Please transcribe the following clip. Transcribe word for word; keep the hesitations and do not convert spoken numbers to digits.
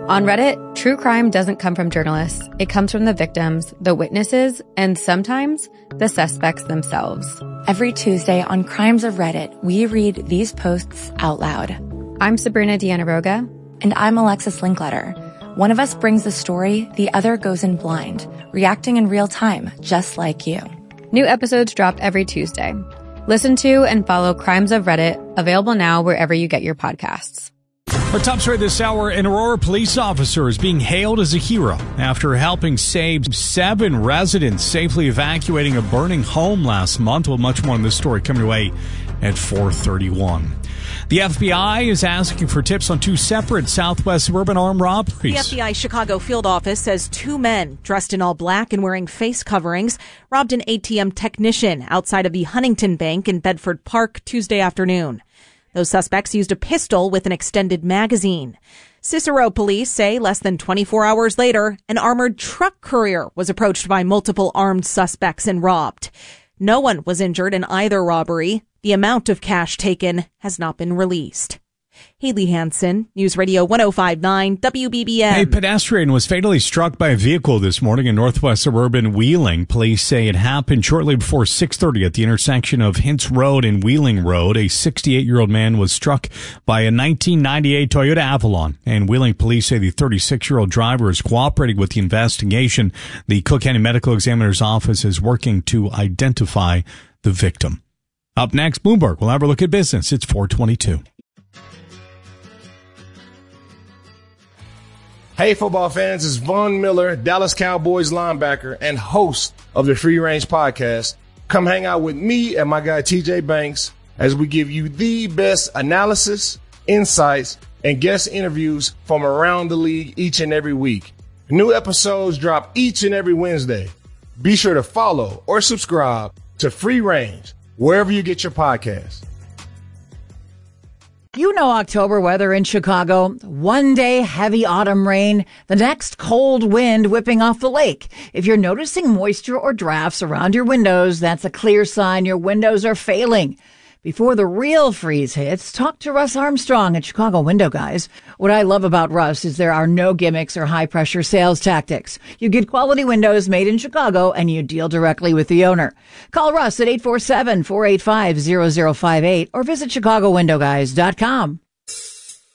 On Reddit, true crime doesn't come from journalists. It comes from the victims, the witnesses, and sometimes the suspects themselves. Every Tuesday on Crimes of Reddit, we read these posts out loud. I'm Sabrina Dianaroga. And I'm Alexis Linkletter. One of us brings the story, the other goes in blind, reacting in real time, just like you. New episodes drop every Tuesday. Listen to and follow Crimes of Reddit, available now wherever you get your podcasts. Our top story this hour, an Aurora police officer is being hailed as a hero after helping save seven residents safely evacuating a burning home last month. Well, much more on this story coming away at four thirty-one. The F B I is asking for tips on two separate Southwest suburban armed robberies. The F B I Chicago field office says two men dressed in all black and wearing face coverings robbed an A T M technician outside of the Huntington Bank in Bedford Park Tuesday afternoon. Those suspects used a pistol with an extended magazine. Cicero police say less than twenty-four hours later, an armored truck courier was approached by multiple armed suspects and robbed. No one was injured in either robbery. The amount of cash taken has not been released. Haley Hansen, News Radio one oh five point nine W B B M. A pedestrian was fatally struck by a vehicle this morning in northwest suburban Wheeling. Police say it happened shortly before six thirty at the intersection of Hintz Road and Wheeling Road. A sixty-eight-year-old man was struck by a nineteen ninety-eight Toyota Avalon, and Wheeling police say the thirty-six-year-old driver is cooperating with the investigation. The Cook County Medical Examiner's Office is working to identify the victim. Up next, Bloomberg will have a look at business. It's four twenty-two. Hey, football fans, it's Von Miller, Dallas Cowboys linebacker and host of the Free Range Podcast. Come hang out with me and my guy T J Banks as we give you the best analysis, insights, and guest interviews from around the league each and every week. New episodes drop each and every Wednesday. Be sure to follow or subscribe to Free Range wherever you get your podcasts. You know October weather in Chicago. One day heavy autumn rain, the next cold wind whipping off the lake. If you're noticing moisture or drafts around your windows, that's a clear sign your windows are failing. Before the real freeze hits, talk to Russ Armstrong at Chicago Window Guys. What I love about Russ is there are no gimmicks or high-pressure sales tactics. You get quality windows made in Chicago, and you deal directly with the owner. Call Russ at eight four seven, four eight five, zero zero five eight or visit chicago window guys dot com.